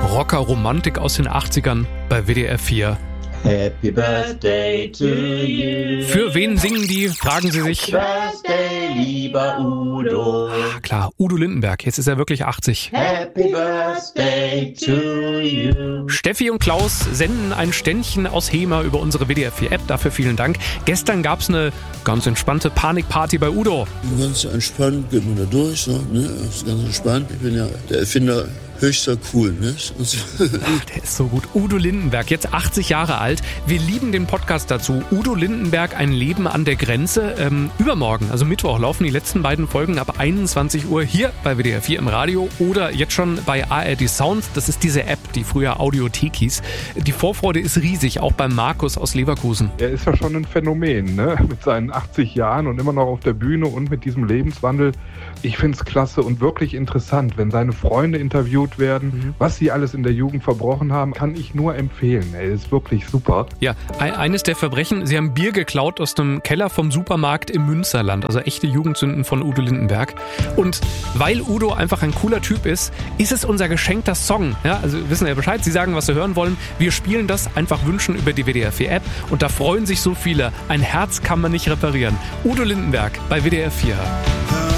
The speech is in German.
Rocker-Romantik aus den 80ern bei WDR 4. Happy Birthday to you. Für wen singen die, fragen Sie sich? Happy Birthday, lieber Udo. Klar, Udo Lindenberg, jetzt ist er wirklich 80. Happy Birthday to you. Steffi und Klaus senden ein Ständchen aus Hema über unsere WDR 4 App, dafür vielen Dank. Gestern gab's eine ganz entspannte Panikparty bei Udo. Ganz entspannt geht man da durch, so, ne? Das ist ganz entspannt. Ich bin ja der Erfinder höchster cool, ne? Ach, der ist so gut. Udo Lindenberg, jetzt 80 Jahre alt. Wir lieben den Podcast dazu. Udo Lindenberg, ein Leben an der Grenze. Übermorgen, also Mittwoch, laufen die letzten beiden Folgen ab 21 Uhr hier bei WDR 4 im Radio oder jetzt schon bei ARD Sound. Das ist diese App, die früher Audiothek hieß. Die Vorfreude ist riesig, auch beim Markus aus Leverkusen. Er ist ja schon ein Phänomen, ne? Mit seinen 80 Jahren und immer noch auf der Bühne und mit diesem Lebenswandel. Ich finde es klasse und wirklich interessant, wenn seine Freunde interviewt werden, was sie alles in der Jugend verbrochen haben, kann ich nur empfehlen. Er ist wirklich super. Ja, eines der Verbrechen, sie haben Bier geklaut aus dem Keller vom Supermarkt im Münsterland, also echte Jugendsünden von Udo Lindenberg. Und weil Udo einfach ein cooler Typ ist es unser geschenkter Song. Ja, also wissen ja Bescheid, Sie sagen, was Sie hören wollen. Wir spielen das, einfach wünschen über die WDR 4 App und da freuen sich so viele. Ein Herz kann man nicht reparieren. Udo Lindenberg bei WDR 4.